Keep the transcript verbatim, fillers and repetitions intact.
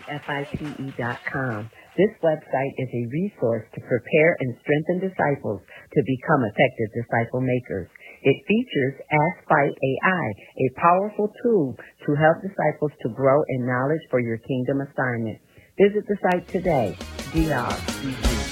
F I T E dot com. This website is a resource to prepare and strengthen disciples to become effective disciple makers. It features Ask Fight A I, a powerful tool to help disciples to grow in knowledge for your kingdom assignment. Visit the site today, D R C C.